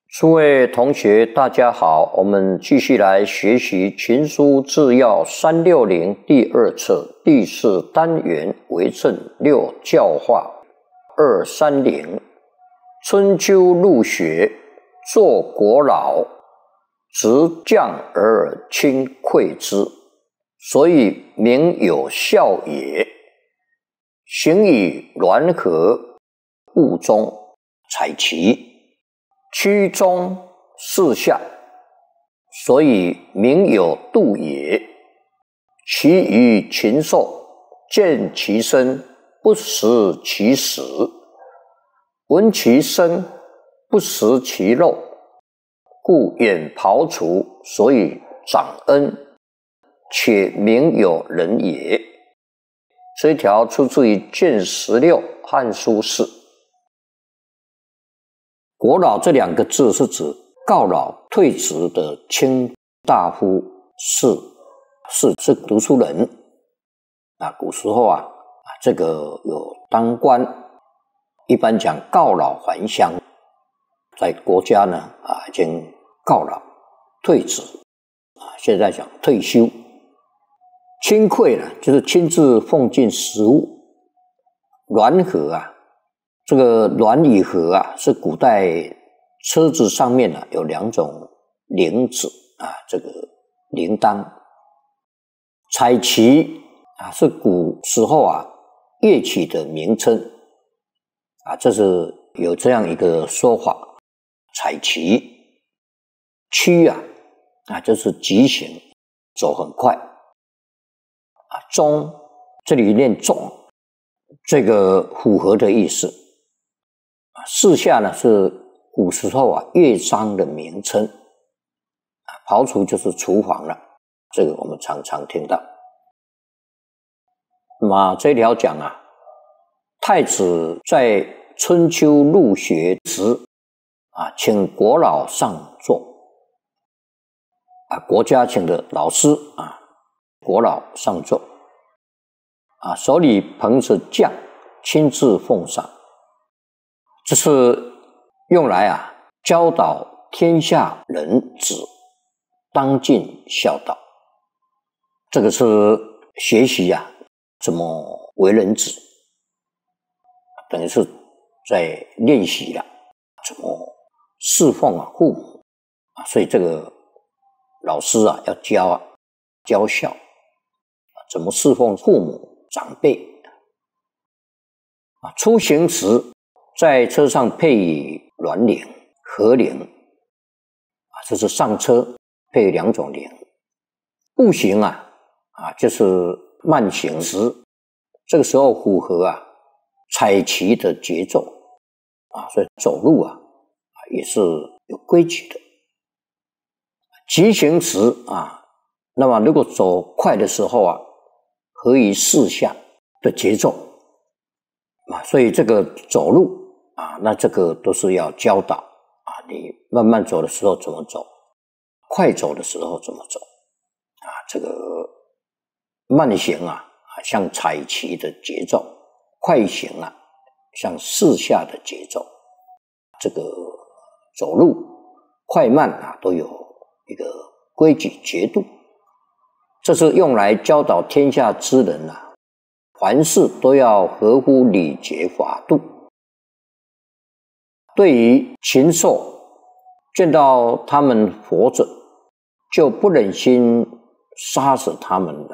诸位同学，大家好，我们继续来学习《群书治要360》第二册第四单元为政六教化230。春秋入学，作国老，执将而亲馈之，所以名有效也。行以栾和，务中，采其。曲中四下，所以名有度也。其余禽兽，见其生，不食其食；闻其声，不食其肉。故远庖厨，所以长恩，且名有人也。这一条出自于《卷16》《汉书释》。国老这两个字是指告老退职的卿大夫是读书人啊。古时候这个有当官，一般讲告老还乡，在国家呢已经告老退职现在讲退休。亲馈呢，就是亲自奉进食物。栾和这个栾与和是古代车子上面有两种铃子这个铃铛。采其是古时候乐器的名称这是有这样一个说法。采其驱就是疾行，走很快。中这里念中，这个符合的意思。四下呢是古时候乐章的名称。庖厨就是厨房了，这个我们常常听到。那么这条讲太子在春秋入学时请国老上座国家请的老师国老上座手里捧着酱，亲自奉上。这是用来教导天下人子当尽孝道。这个是学习怎么为人子，等于是在练习了怎么侍奉父母所以这个老师要教孝怎么侍奉父母长辈。出行时在车上配以栾铃、和铃这是上车配两种铃。步行就是慢行时，这个时候符合采其的节奏所以走路也是有规矩的。急行时那么如果走快的时候合于四下的节奏所以这个走路那这个都是要教导你慢慢走的时候怎么走，快走的时候怎么走这个慢行像采其的节奏，快行像四下的节奏。这个走路快慢都有一个规矩节度。这是用来教导天下之人凡事都要合乎礼节法度。对于禽兽，见到他们活着就不忍心杀死他们